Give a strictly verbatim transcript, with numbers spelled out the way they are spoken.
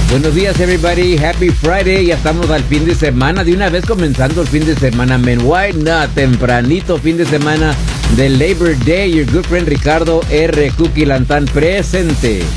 Buenos días, everybody. Happy Friday. Ya estamos al fin de semana. De una vez comenzando el fin de semana. Men, why not? Tempranito fin de semana del Labor Day. Your good friend Ricardo R. Cookie Lantán presente.